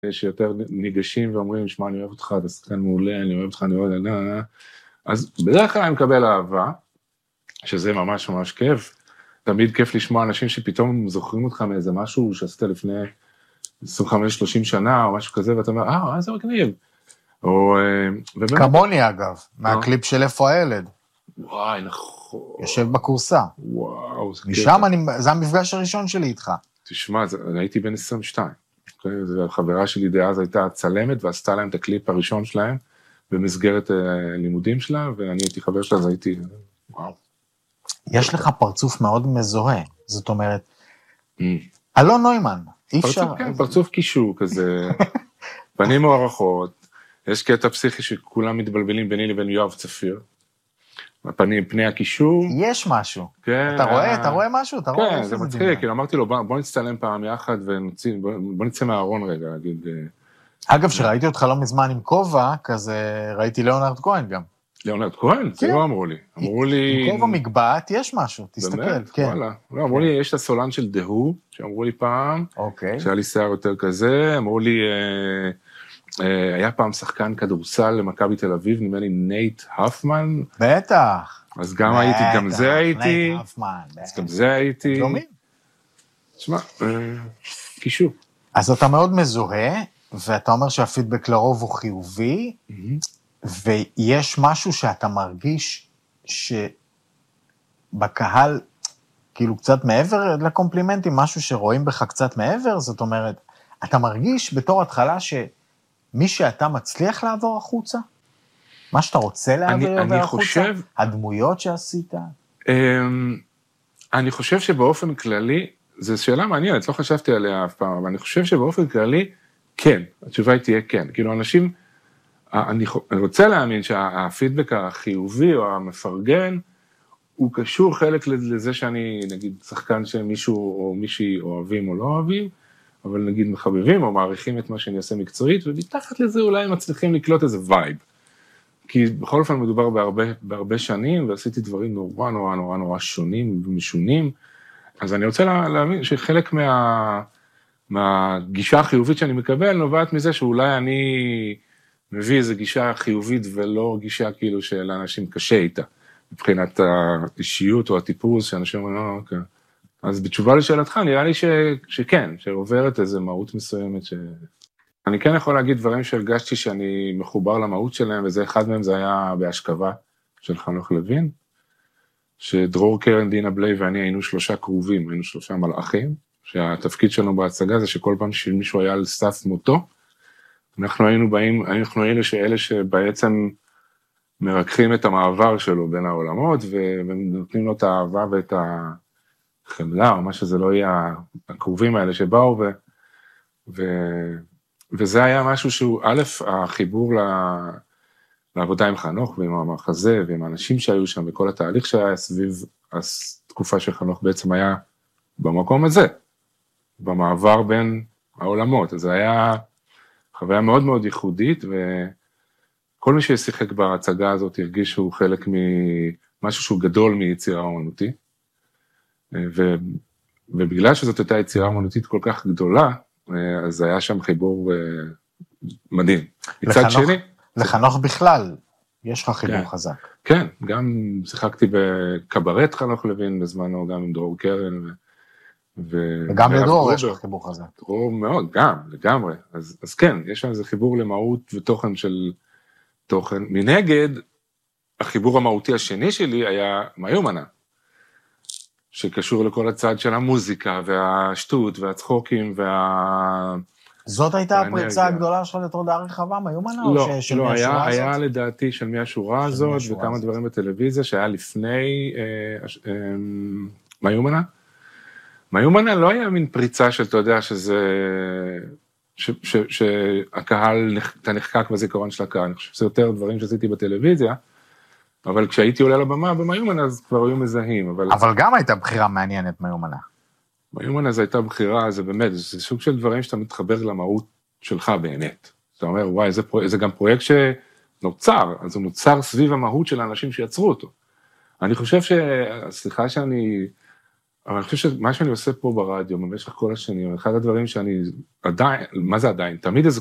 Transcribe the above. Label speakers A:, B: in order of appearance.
A: שיותר ניגשים ואומרים, שמע, אני אוהב אותך, אתה שחקן מעולה, אני אוהב אותך, אני אוהב אותך, אז בדרך כלל אני מקבל אהבה, שזה ממש ממש כיף, תמיד כיף לשמוע אנשים שפתאום זוכרים אותך מאיזה משהו שעשית לפני 25-30 שנה, או משהו כזה, ואתה אומר, זה מגניב.
B: כמוני אגב, מהקליפ של איפה הילד.
A: וואי, נכון.
B: יושב בקורסה.
A: וואו, זה כיף.
B: משם זה המפגש הראשון שלי איתך.
A: תשמע, אני הייתי בן 22. החברה שלי דאז הייתה צלמת, ועשתה להם את הקליפ הראשון שלהם, במסגרת לימודים שלה, ואני הייתי חבר שלה, אז הייתי, וואו.
B: יש לך פרצוף מאוד מזוהה, זאת אומרת, אלון נוימן, אי אפשר.
A: כן, פרצוף קישור כזה, פנים מוערכות, יש קטע פסיכי שכולם מתבלבלים ביני לבין יואב צפיר, פני הקישור.
B: יש משהו.
A: כן.
B: אתה רואה משהו?
A: כן, זה מצחיק, כאילו אמרתי לו, בוא נצטלם פעם יחד, בוא נצא מהארון רגע, להגיד.
B: אגב, שראיתי אותך לא מזמן עם כובע, כזה ראיתי ליאונרד כהן גם.
A: ליאונרד כהן? זה לא אמרו לי. אמרו לי...
B: עם כובע מגבעת יש משהו, תסתכל.
A: באמת? וואלה. לא, אמרו לי, יש את הסולן של דהו, שאמרו לי פעם, שהיה לי שיער יותר כזה, אמרו לי, היה פעם שחקן כדורסל למכבי תל אביב, נדמה לי נייט הפמן.
B: בטח.
A: אז גם הייתי, גם זה הייתי.
B: נייט הפמן.
A: אז גם זה הייתי.
B: דומים.
A: תשמע, קישור.
B: אז אתה מאוד מזוהה, ואתה אומר שהפידבק לרוב הוא חיובי, ויש משהו שאתה מרגיש שבקהל, כאילו קצת מעבר לקומפלימנטים, משהו שרואים בך קצת מעבר, זאת אומרת, אתה מרגיש בתור התחלה שמי שאתה מצליח לעבור החוצה, מה שאתה רוצה לעבור החוצה, הדמויות שעשית?
A: אני חושב שבאופן כללי, זו שאלה מעניינת, לא חשבתי עליה אף פעם, אבל אני חושב שבאופן כללי, כן, התשובה היא תהיה כן, כאילו אנשים, אני רוצה להאמין שהפידבק החיובי או המפרגן, הוא קשור חלק לזה שאני, נגיד, שחקן שמישהו או מישהי אוהבים או לא אוהבים, אבל נגיד מחבבים או מעריכים את מה שאני עושה מקצועית, ומתחת לזה אולי מצליחים לקלוט איזה וייב. כי בכל אופן מדובר בהרבה שנים, ועשיתי דברים נורא נורא נורא נורא שונים ומשונים, אז אני רוצה להאמין שחלק מהגישה החיובית שאני מקבל, נובעת מזה שאולי אני מביא איזו גישה חיובית, ולא גישה כאילו שלאנשים קשה איתה, מבחינת האישיות או הטיפוס, שאנשים אומרים, אוקיי. אז בתשובה לשאלתך, נראה לי שכן, שעוברת איזו מהות מסוימת אני כן יכול להגיד דברים שהרגשתי שאני מחובר למהות שלהם, וזה אחד מהם זה היה בהשכבה של חנוך לוין, שדרור קרן, דינה בלי ואני היינו 3 קרובים, היינו 3 מלאכים, שהתפקיד שלנו בהצגה זה שכל פעם שמישהו היה על סף מותו, אנחנו היינו שאלה שבעצם מרככים את המעבר שלו בין העולמות, ונותנים לו את האהבה ואת החמלה, או מה שזה לא יהיה, הקרובים האלה שבאו, וזה היה משהו שהוא, א', החיבור לעבודה עם חנוך, ועם המחזה, ועם האנשים שהיו שם, וכל התהליך שהיה סביב התקופה של חנוך בעצם היה במקום הזה, במעבר בין העולמות. אז זה היה חוויה מאוד מאוד ייחודית, וכל מי ששיחק בהצגה הזאת הרגיש שהוא חלק ממשהו שהוא גדול מיצירה אומנותית, ובגלל שזאת הייתה יצירה אומנותית כל כך גדולה, אז היה שם חיבור מדהים. מצד שני...
B: לחנוך בכלל, יש לך חיבור חזק.
A: כן, גם שיחקתי בקברט חנוך לוין בזמנו, גם עם דרור קרן.
B: וגם לדרור יש לך חיבור חזק.
A: דרור מאוד, גם, לגמרי. אז כן, יש שם איזה חיבור למהות ותוכן של תוכן. מנגד, החיבור המהותי השני שלי היה מיומנה. שקשור לכל הצד של המוזיקה, והשטות, והצחוקים,
B: זאת הייתה הפריצה הגדולה שלך לתודעה רחבה, מיומנה?
A: לא, היה לדעתי של מי השורה הזאת, וכמה דברים בטלוויזיה, שהיה לפני מיומנה. מיומנה לא היה מין פריצה של, אתה יודע, שהקהל, אתה נחקק בזיכרון של הקהל, אני חושב שזה יותר דברים שעשיתי בטלוויזיה, אבל כשהייתי עולה לבמה במיומנה, אז כבר היו מזהים.
B: אבל גם הייתה בחירה מעניינת מיומנה.
A: מיומנה זו הייתה בחירה, זה באמת, זה סוג של דברים שאתה מתחבר למהות שלך באמת. אתה אומר, וואי, זה גם פרויקט שנוצר, אז הוא נוצר סביב המהות של האנשים שיצרו אותו. אני חושב סליחה שאני אבל אני חושב שמה שאני עושה פה ברדיו, במשך כל השנים, אחד הדברים שאני עדיין, מה זה עדיין? תמיד איזה